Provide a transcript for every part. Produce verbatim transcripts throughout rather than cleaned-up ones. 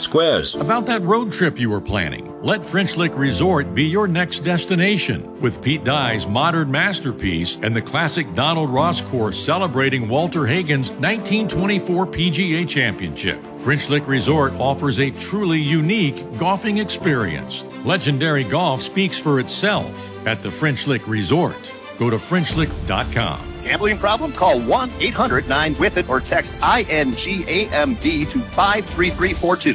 squares. About that road trip you were planning, let French Lick Resort be your next destination. With Pete Dye's modern masterpiece and the classic Donald Ross course celebrating Walter Hagen's nineteen twenty-four P G A Championship, French Lick Resort offers a truly unique golfing experience. Legendary golf speaks for itself at the French Lick Resort. Go to French Lick dot com. Gambling problem? Call one eight hundred nine with it or text I N G A M B to five three three four two.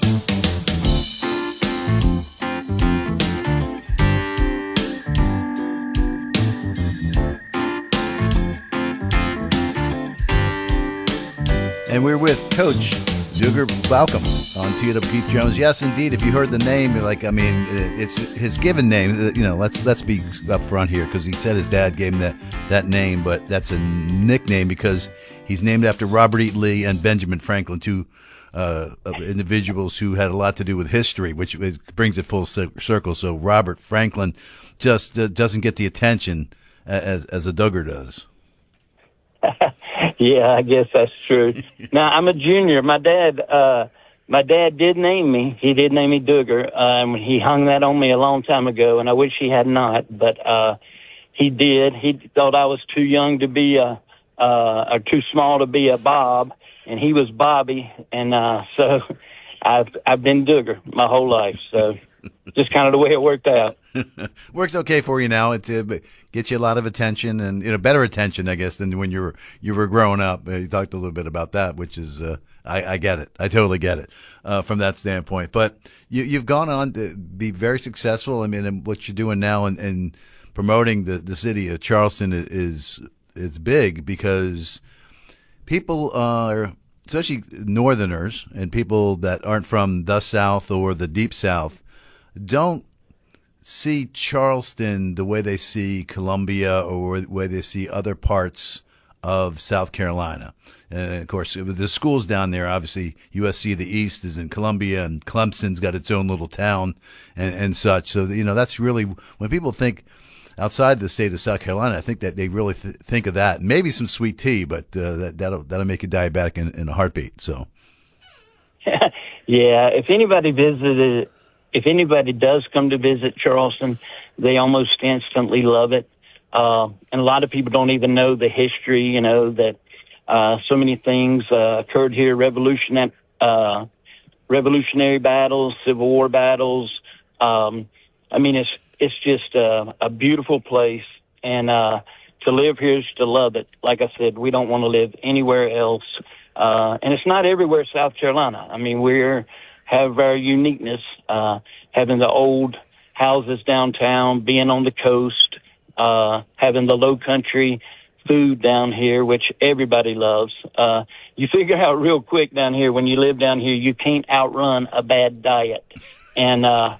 And we're with Coach Duggar. Welcome on Tee It Up Keith Jones. Yes, indeed. If you heard the name, you're like, I mean, it's his given name. You know, let's let's be up front here because he said his dad gave him that, that name, but that's a nickname because he's named after Robert E. Lee and Benjamin Franklin, two uh, individuals who had a lot to do with history, which brings it full circle. So Robert Franklin just uh, doesn't get the attention as as a Duggar does. Yeah, I guess that's true. Now, I'm a junior. My dad, uh, my dad did name me. He did name me Duggar. Um, he hung that on me a long time ago, and I wish he had not, but, uh, he did. He thought I was too young to be a, uh, or too small to be a Bob, and he was Bobby. And, uh, so I've, I've been Duggar my whole life. So just kind of the way it worked out. Works okay for you now. It uh, gets you a lot of attention and, you know, better attention, I guess, than when you were you were growing up. Uh, you talked a little bit about that, which is uh, I, I get it. I totally get it uh, from that standpoint. But you, you've gone on to be very successful. I mean, and what you're doing now and, and promoting the, the city of Charleston is is big because people are, especially Northerners and people that aren't from the South or the Deep South, don't see Charleston the way they see Columbia or the way they see other parts of South Carolina. And, of course, the schools down there, obviously, U S C, the East, is in Columbia, and Clemson's got its own little town and, and such. So, you know, that's really – when people think outside the state of South Carolina, I think that they really th- think of that. Maybe some sweet tea, but uh, that, that'll, that'll make you diabetic in, in a heartbeat. So, yeah, if anybody visited – If anybody does come to visit Charleston, they almost instantly love it. Uh, and a lot of people don't even know the history, you know, that uh, so many things uh, occurred here, revolution, uh, revolutionary battles, Civil War battles. Um, I mean, it's it's just a, a beautiful place. And uh, to live here is to love it. Like I said, we don't want to live anywhere else. Uh, and it's not everywhere South Carolina. I mean, we're have our uniqueness, uh, having the old houses downtown, being on the coast, uh, having the low country food down here, which everybody loves. Uh, you figure out real quick down here, when you live down here, you can't outrun a bad diet. And, uh,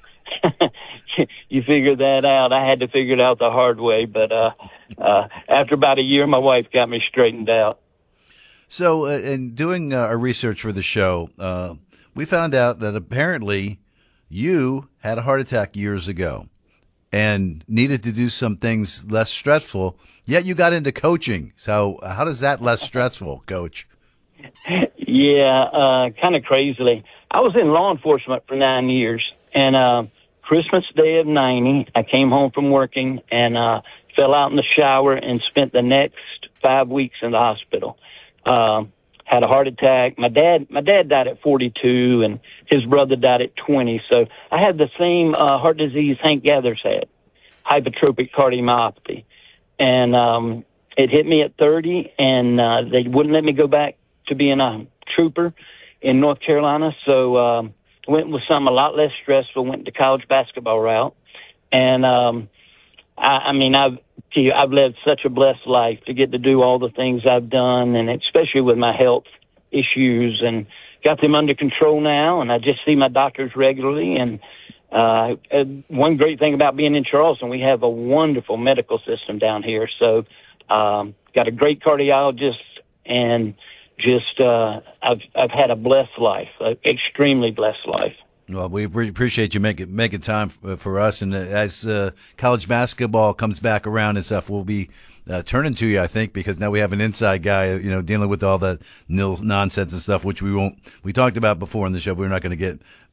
you figure that out. I had to figure it out the hard way, but, uh, uh, after about a year, my wife got me straightened out. So, uh, in doing uh, our research for the show, uh, we found out that apparently you had a heart attack years ago and needed to do some things less stressful, yet you got into coaching. So how does that less stressful, Coach? Yeah, uh, kind of crazily. I was in law enforcement for nine years, and uh, Christmas Day of ninety, I came home from working and uh, fell out in the shower and spent the next five weeks in the hospital. Um, had a heart attack. My dad, my dad died at forty-two and his brother died at twenty. So I had the same, uh, heart disease Hank Gathers had, hypertrophic cardiomyopathy. And, um, it hit me at thirty and, uh, they wouldn't let me go back to being a trooper in North Carolina. So, um, went with something a lot less stressful, went the college basketball route. And, um, I, I mean, I've, I've lived such a blessed life to get to do all the things I've done, and especially with my health issues, and got them under control now. And I just see my doctors regularly. And uh, one great thing about being in Charleston, we have a wonderful medical system down here. So, um, got a great cardiologist, and just uh, I've I've had a blessed life, an extremely blessed life. Well, we appreciate you making making time for us, and as uh, college basketball comes back around and stuff, we'll be uh, turning to you, I think, because now we have an inside guy, you know, dealing with all that nil nonsense and stuff, which we won't. We talked about before in the show. We're not going to get